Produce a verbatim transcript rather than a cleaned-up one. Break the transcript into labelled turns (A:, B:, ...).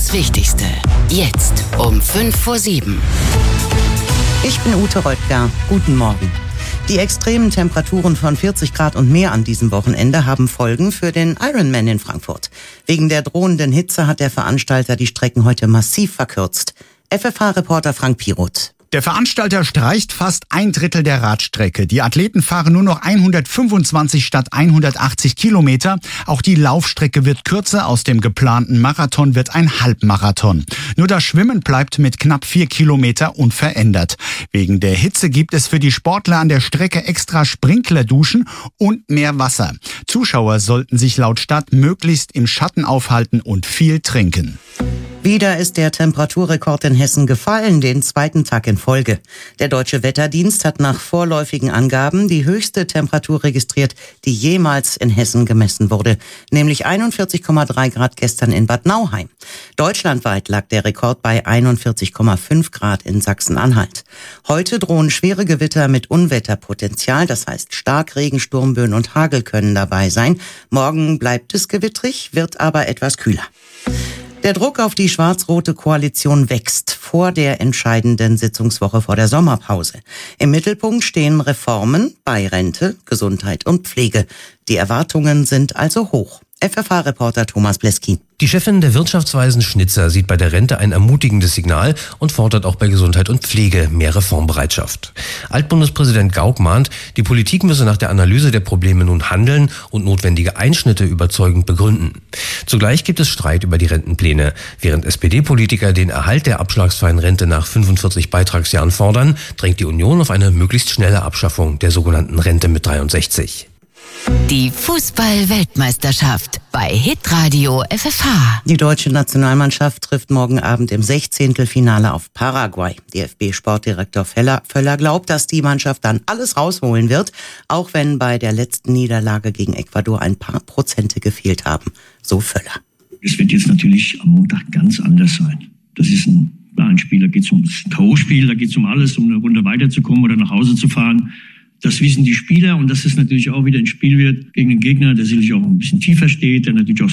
A: Das Wichtigste. Jetzt um fünf vor sieben.
B: Ich bin Ute Reutger. Guten Morgen. Die extremen Temperaturen von vierzig Grad und mehr an diesem Wochenende haben Folgen für den Ironman in Frankfurt. Wegen der drohenden Hitze hat der Veranstalter die Strecken heute massiv verkürzt. F F H-Reporter Frank Piroth.
C: Der Veranstalter streicht fast ein Drittel der Radstrecke. Die Athleten fahren nur noch hundertfünfundzwanzig statt hundertachtzig Kilometer. Auch die Laufstrecke wird kürzer. Aus dem geplanten Marathon wird ein Halbmarathon. Nur das Schwimmen bleibt mit knapp vier Kilometer unverändert. Wegen der Hitze gibt es für die Sportler an der Strecke extra Sprinklerduschen und mehr Wasser. Zuschauer sollten sich laut Stadt möglichst im Schatten aufhalten und viel trinken.
B: Wieder ist der Temperaturrekord in Hessen gefallen, den zweiten Tag in Folge. Der Deutsche Wetterdienst hat nach vorläufigen Angaben die höchste Temperatur registriert, die jemals in Hessen gemessen wurde, nämlich einundvierzig Komma drei Grad gestern in Bad Nauheim. Deutschlandweit lag der Rekord bei einundvierzig Komma fünf Grad in Sachsen-Anhalt. Heute drohen schwere Gewitter mit Unwetterpotenzial, das heißt Starkregen, Sturmböen und Hagel können dabei sein. Morgen bleibt es gewittrig, wird aber etwas kühler. Der Druck auf die schwarz-rote Koalition wächst vor der entscheidenden Sitzungswoche vor der Sommerpause. Im Mittelpunkt stehen Reformen bei Rente, Gesundheit und Pflege. Die Erwartungen sind also hoch. F F H-Reporter Thomas Bleski.
D: Die Chefin der Wirtschaftsweisen Schnitzer sieht bei der Rente ein ermutigendes Signal und fordert auch bei Gesundheit und Pflege mehr Reformbereitschaft. Altbundespräsident Gauck mahnt, die Politik müsse nach der Analyse der Probleme nun handeln und notwendige Einschnitte überzeugend begründen. Zugleich gibt es Streit über die Rentenpläne. Während S P D-Politiker den Erhalt der abschlagsfreien Rente nach fünfundvierzig Beitragsjahren fordern, drängt die Union auf eine möglichst schnelle Abschaffung der sogenannten Rente mit dreiundsechzig.
A: Die Fußball-Weltmeisterschaft bei Hitradio F F H.
B: Die deutsche Nationalmannschaft trifft morgen Abend im Sechzehntelfinale auf Paraguay. D F B-Sportdirektor Völler, Völler glaubt, dass die Mannschaft dann alles rausholen wird, auch wenn bei der letzten Niederlage gegen Ecuador ein paar Prozente gefehlt haben. So Völler.
E: Es wird jetzt natürlich am Montag ganz anders sein. Das ist ein, bei einem Spiel, da geht es ums K-O-Spiel, da geht es um alles, um eine Runde weiterzukommen oder nach Hause zu fahren. Das wissen die Spieler und dass es natürlich auch wieder ein Spiel wird gegen einen Gegner, der sicherlich auch ein bisschen tiefer steht, der natürlich auch